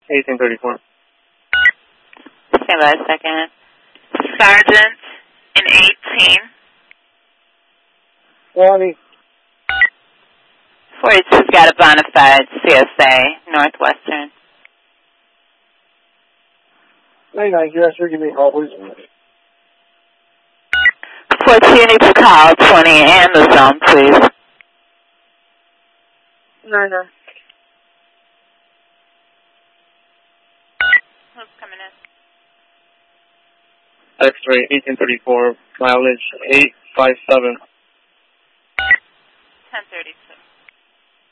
1834. Stand by a second. Sergeant in 18. 20. 42's got a bona fide CSA, Northwestern. 99, you asked her to give me a call, please. 42, you need to call 20 and the zone, please. 99. Who's coming in? X-ray 1834, mileage 857. 1032.